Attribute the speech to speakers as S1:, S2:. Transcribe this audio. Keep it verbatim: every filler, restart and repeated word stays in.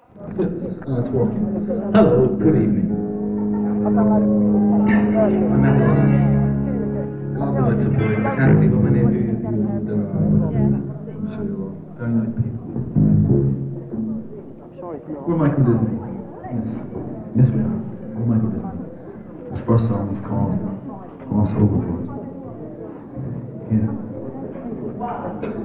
S1: Yes, uh, it's working. Hello, good evening. I'm Nicholas. Although it's a boy, I can't see how many of you, you there are. I'm sure you're all very nice people. We're Michael Disney. Yes, yes we are. We're Michael Disney. His first song was called Horse Overboard. Yeah.